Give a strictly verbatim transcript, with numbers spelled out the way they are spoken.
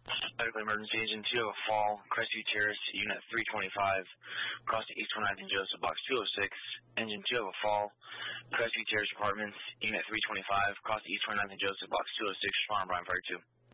Medical emergency agent two have a fall. Crestview Terrace, unit three twenty-five. Cross to East twenty-ninth and Joseph, box two oh six. Engine two have a fall. Crestview Terrace Apartments, unit three twenty-five. Cross to East twenty-ninth and Joseph, box two oh six. Respond, Brian Fire two.